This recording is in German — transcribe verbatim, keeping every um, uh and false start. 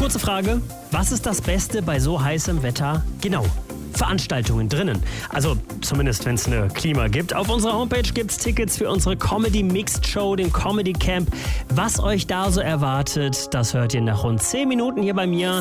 Kurze Frage, was ist das Beste bei so heißem Wetter? Genau, Veranstaltungen drinnen. Also zumindest, wenn es eine Klima gibt. Auf unserer Homepage gibt es Tickets für unsere Comedy Mixed Show, den Comedy Camp. Was euch da so erwartet, das hört ihr nach rund zehn Minuten hier bei mir.